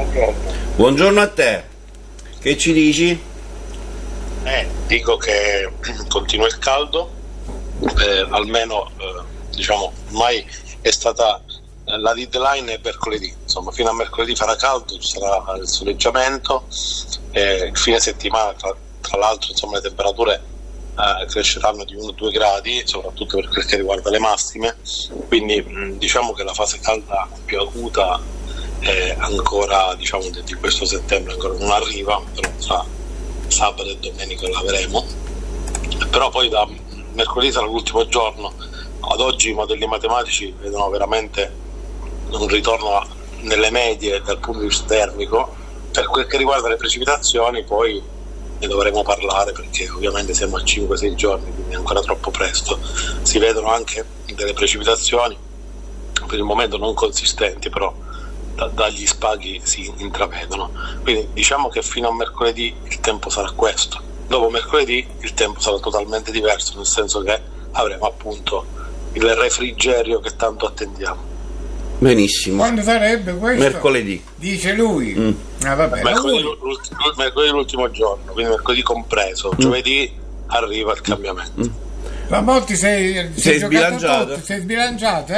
Buongiorno a te. Che ci dici? Dico che continua il caldo, almeno diciamo ormai è stata la deadline è mercoledì, insomma fino a mercoledì farà caldo, ci sarà il soleggiamento, il fine settimana tra l'altro insomma le temperature cresceranno di 1-2 gradi, soprattutto per quel che riguarda le massime, quindi diciamo che la fase calda più acuta ancora diciamo di questo settembre ancora non arriva, però tra sabato e domenica l'avremo, però poi da mercoledì sarà l'ultimo giorno. Ad oggi i modelli matematici vedono veramente un ritorno nelle medie dal punto di vista termico. Per quel che riguarda le precipitazioni poi ne dovremo parlare, perché ovviamente siamo a 5-6 giorni, quindi è ancora troppo presto. Si vedono anche delle precipitazioni per il momento non consistenti, però dagli spaghi si intravedono, quindi diciamo che fino a mercoledì il tempo sarà questo. Dopo mercoledì il tempo sarà totalmente diverso, nel senso che avremo appunto il refrigerio che tanto attendiamo. Benissimo. Quando sarebbe questo? Mercoledì. Dice lui. Vabbè, mercoledì l'ultimo giorno, quindi mercoledì compreso. Giovedì arriva il cambiamento. Ma Botti sei sbilanciato? Sei sbilanciato,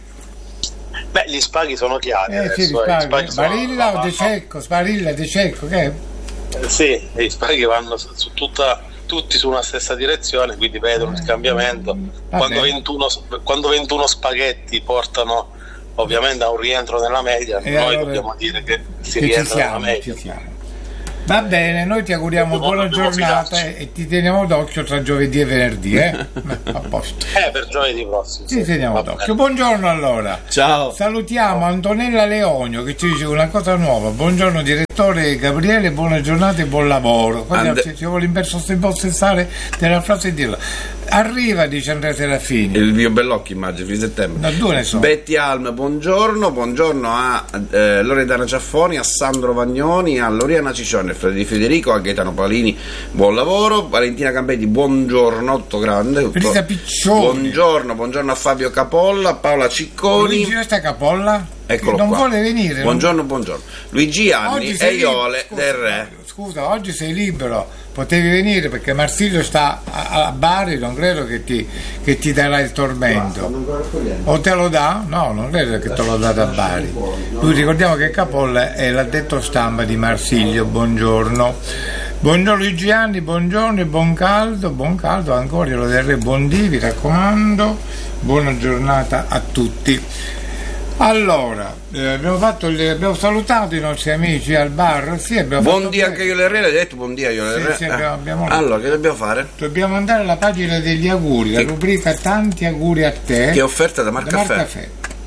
Beh, gli spaghi sono chiari. Sbarilla o De Cecco? Sbarilla, De Cecco, che è? Sì, gli spaghi vanno tutti su una stessa direzione, quindi vedono il cambiamento. Quando 21 spaghetti portano ovviamente a un rientro nella media, noi allora dobbiamo dire che si rientra nella media. Va bene, noi ti auguriamo buona giornata e ti teniamo d'occhio tra giovedì e venerdì, a posto. Per giovedì prossimo. Ti teniamo d'occhio. Buongiorno allora. Ciao. Salutiamo Antonella Leonio che ci dice una cosa nuova. Buongiorno direttore Gabriele, buona giornata e buon lavoro. Ci vuole impossessare della frase e dirla. Arriva, dice Andrea Serafini. Il Vio Bellocchi, immagino, fine settembre. No, 2 ne so. Betty Alm, buongiorno a Loredana Ciaffoni, a Sandro Vagnoni, a Loriana Ciccione, a Federico, a Gaetano Palini, buon lavoro. Valentina Campetti, buongiorno, tutto grande. Rita Piccioni. Buongiorno a Fabio Capolla, a Paola Cicconi. Luigi, sta Capolla? Eccolo non qua. Vuole venire. Buongiorno. Luigi Anni e Iole del Re. Scusa, oggi sei libero, potevi venire perché Marsilio sta a Bari, non credo che ti darà il tormento. O te lo dà? No, non credo che te lo dà da Bari. Lui, ricordiamo che Capolla è l'addetto stampa di Marsilio. Buongiorno Luigi Anni, buongiorno e buon caldo ancora, io lo terrei buon dì, vi raccomando, buona giornata a tutti. Allora, abbiamo salutato i nostri amici al bar. Sì, buon dia anche io l'Herrera, hai detto buon dia io l'Herrera. Sì, abbiamo allora, che dobbiamo fare? Dobbiamo andare alla pagina degli auguri, la rubrica Tanti auguri a te. Che è offerta da Marcaffè.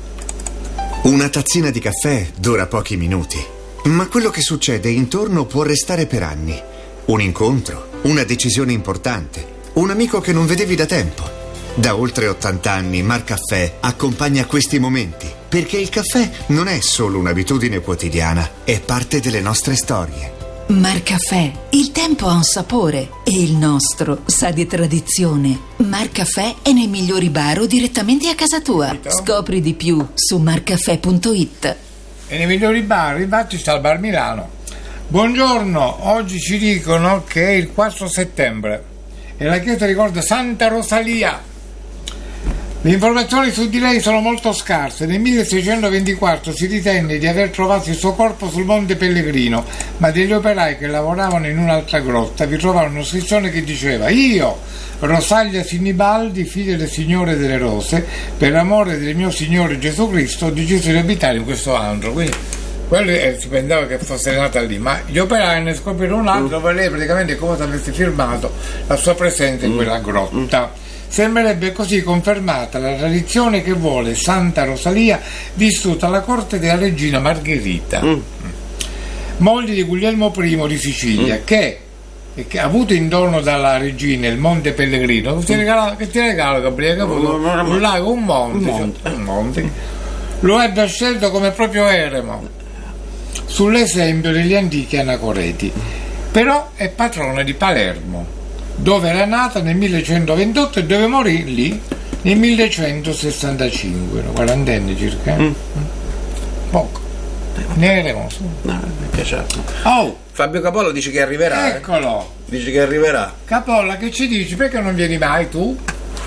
Una tazzina di caffè dura pochi minuti, ma quello che succede intorno può restare per anni. Un incontro, una decisione importante, un amico che non vedevi da tempo. Da oltre 80 anni Marcaffè accompagna questi momenti, perché il caffè non è solo un'abitudine quotidiana, è parte delle nostre storie. Marcaffè, il tempo ha un sapore e il nostro sa di tradizione. Marcaffè è nei migliori bar o direttamente a casa tua. Scopri di più su marcaffè.it. E nei migliori bar, infatti sta al Bar Milano. Buongiorno, oggi ci dicono che è il 4 settembre e la chiesa ricorda Santa Rosalia. Le informazioni su di lei sono molto scarse. Nel 1624 si ritenne di aver trovato il suo corpo sul Monte Pellegrino, ma degli operai che lavoravano in un'altra grotta vi trovarono un'iscrizione che diceva: io, Rosaglia Sinibaldi, figlia del Signore delle Rose, per amore del mio Signore Gesù Cristo ho deciso di abitare in questo antro. Quindi quello si pensava che fosse nata lì, ma gli operai ne scoprirono un altro dove lei praticamente è come se avesse firmato la sua presenza in quella grotta. Sembrerebbe così confermata la tradizione che vuole Santa Rosalia vissuta alla corte della regina Margherita, moglie di Guglielmo I di Sicilia, che ha avuto in dono dalla regina il Monte Pellegrino. Che ti regalo Gabriele? Un lago, un monte. Lo ebbe scelto come proprio eremo, sull'esempio degli antichi anacoreti. Però è patrona di Palermo, dove era nata nel 1128 e dove morì lì nel 1165, 40 anni circa. Poco. Nero. No, mi piace. Oh, Fabio Capolla dice che arriverà. eccolo. Dice che arriverà. Capolla, che ci dici? Perché non vieni mai tu?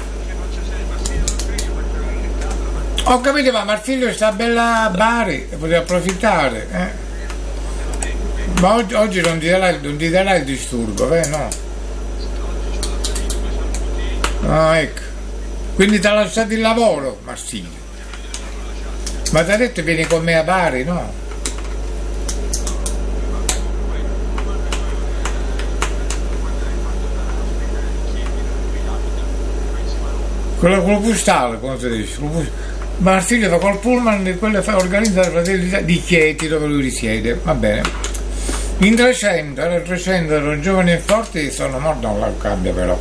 Ho capito, ma Marsilio sta bella a Bari e poteva approfittare. Ma oggi non ti darà il disturbo, no? Ah, ecco. Quindi ti ha lasciato il lavoro, Marsilio. Ma ti ha detto vieni con me a Bari, no? Quello postale, come si dice? Marsilio fa col pullman e quello organizza la Fratelli di Chieti dove lui risiede, va bene. In 300 erano giovani e forti, sono morti, non la cambia però.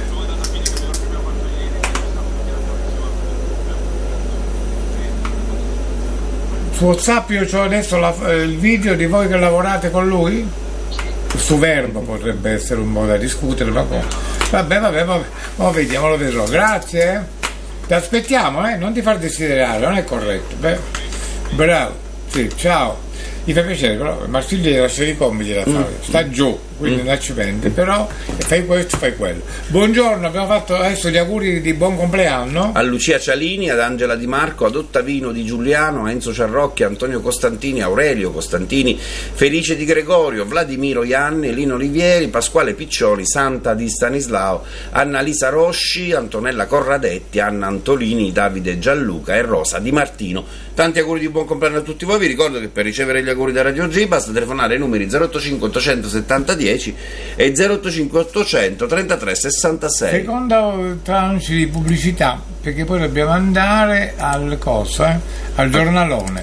Su WhatsApp io ho adesso il video di voi che lavorate con lui. Su Verbo potrebbe essere un po' da discutere, ma vabbè, ma vediamo, lo vedrò. Grazie. Ti aspettiamo, non ti far desiderare, non è corretto. Bravo, sì, ciao. Mi fa piacere, però Marsilio lascia i compiti da fare, sta giù, quindi non ci pende, però fai questo, fai quello. Buongiorno, abbiamo fatto adesso gli auguri di buon compleanno A Lucia Cialini, ad Angela Di Marco, ad Ottavino Di Giuliano, a Enzo Ciarrocchi, Antonio Costantini, Aurelio Costantini, Felice Di Gregorio, Vladimiro Ianni, Lino Olivieri, Pasquale Piccioni, Santa Di Stanislao, Annalisa Rosci, Antonella Corradetti, Anna Antolini, Davide Gianluca e Rosa Di Martino. Tanti auguri di buon compleanno a tutti voi. Vi ricordo che per ricevere gli auguri da Radio G basta telefonare ai numeri 085 870 10 e 085 800 33 66. Secondo tranche di pubblicità, perché poi dobbiamo andare al al giornalone.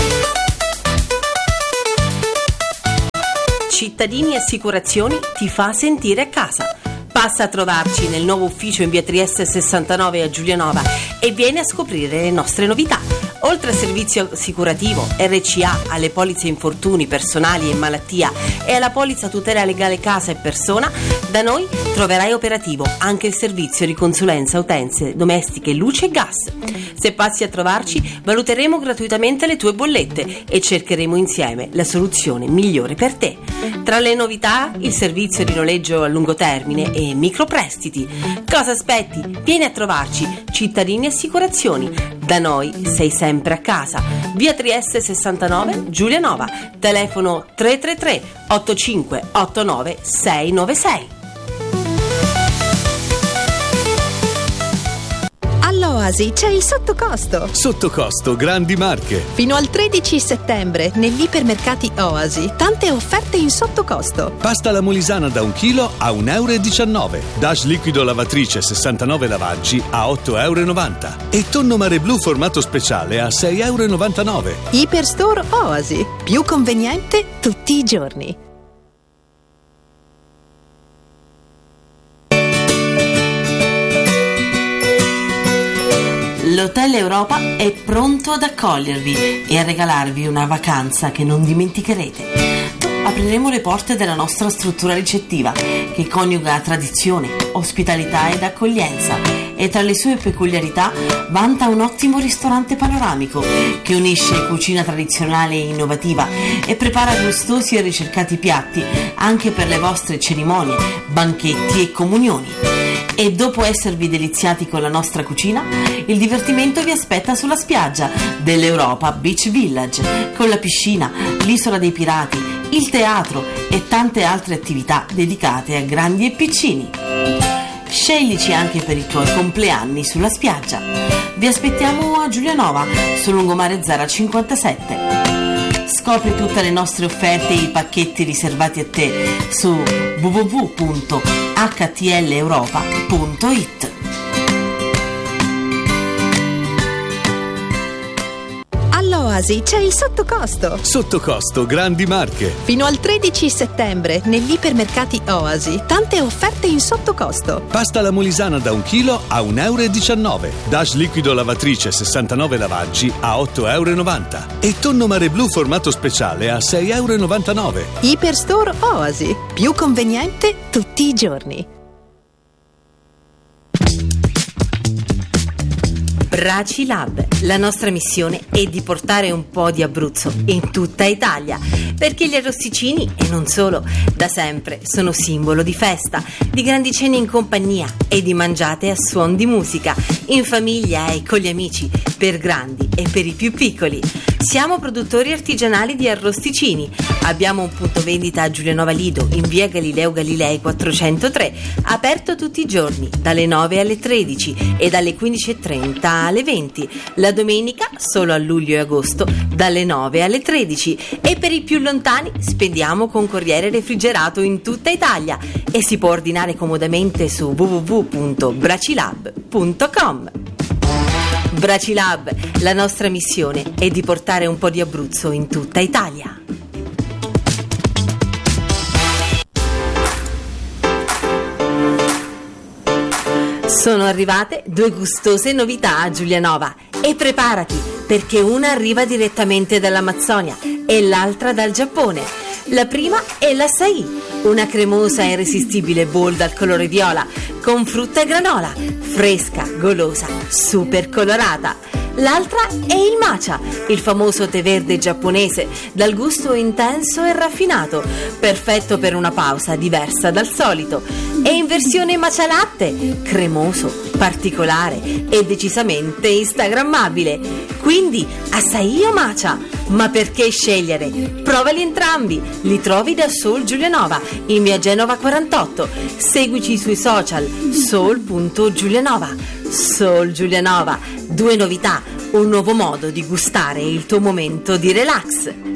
Cittadini Assicurazioni ti fa sentire a casa. Passa a trovarci nel nuovo ufficio in via Trieste 69 a Giulianova e vieni a scoprire le nostre novità. Oltre al servizio assicurativo, RCA, alle polizze infortuni personali e malattia e alla polizza tutela legale casa e persona, da noi troverai operativo anche il servizio di consulenza utenze domestiche, luce e gas. Se passi a trovarci, valuteremo gratuitamente le tue bollette e cercheremo insieme la soluzione migliore per te. Tra le novità, il servizio di noleggio a lungo termine e microprestiti. Cosa aspetti? Vieni a trovarci, Cittadini Assicurazioni. Da noi sei sempre a casa. Via Trieste 69, Giulianova. Telefono 333 8589 696. All'Oasi c'è il sottocosto. Sottocosto Grandi Marche. Fino al 13 settembre negli ipermercati Oasi, tante offerte in sottocosto. Pasta alla molisana da 1 chilo a 1,19 €. Dash liquido lavatrice 69 lavaggi a 8,90 €. E tonno mare blu formato speciale a 6,99 €. Iperstore Oasi, più conveniente tutti i giorni. L'Hotel Europa è pronto ad accogliervi e a regalarvi una vacanza che non dimenticherete. Apriremo le porte della nostra struttura ricettiva, che coniuga tradizione, ospitalità ed accoglienza, e tra le sue peculiarità vanta un ottimo ristorante panoramico che unisce cucina tradizionale e innovativa e prepara gustosi e ricercati piatti anche per le vostre cerimonie, banchetti e comunioni. E dopo esservi deliziati con la nostra cucina, il divertimento vi aspetta sulla spiaggia dell'Europa Beach Village, con la piscina, l'isola dei pirati, il teatro e tante altre attività dedicate a grandi e piccini. Sceglici anche per i tuoi compleanni sulla spiaggia. Vi aspettiamo a Giulianova, su Lungomare Zara 57. Scopri tutte le nostre offerte e i pacchetti riservati a te su www.htleuropa.it. All'Oasi c'è il sottocosto. Sottocosto Grandi Marche. Fino al 13 settembre negli ipermercati Oasi, tante offerte in sottocosto. Pasta alla molisana da 1 chilo a 1,19 €. Dash liquido lavatrice 69 lavaggi a 8,90 €. E tonno mare blu formato speciale a 6,99 €. Iperstore Oasi, più conveniente tutti i giorni. Braci Lab, La nostra missione è di portare un po' di Abruzzo in tutta Italia, perché gli arrosticini, e non solo, da sempre sono simbolo di festa, di grandi cene in compagnia e di mangiate a suon di musica, in famiglia e con gli amici, per grandi e per i più piccoli. Siamo produttori artigianali di arrosticini. Abbiamo un punto vendita a Giulianova Lido, in via Galileo Galilei 403, aperto tutti i giorni, dalle 9 alle 13 e dalle 15:30 alle 20. La domenica, solo a luglio e agosto, dalle 9 alle 13. E per i più lontani spediamo con corriere refrigerato in tutta Italia e si può ordinare comodamente su www.bracilab.com. Bracilab, la nostra missione è di portare un po' di Abruzzo in tutta Italia. Sono arrivate 2 gustose novità a Giulianova e preparati, perché una arriva direttamente dall'Amazzonia e l'altra dal Giappone. La prima è l'Açaí, una cremosa e irresistibile bowl dal colore viola, con frutta e granola, fresca, golosa, super colorata. L'altra è il matcha, il famoso tè verde giapponese, dal gusto intenso e raffinato, perfetto per una pausa diversa dal solito. E in versione matcha latte, cremoso, particolare e decisamente instagrammabile. Quindi, Açaí o matcha? Ma perché scegliere? Provali entrambi, li trovi da Soul Giulianova, in via Genova 48. Seguici sui social, soul.giulianova. Soul Giulianova, 2 novità, un nuovo modo di gustare il tuo momento di relax.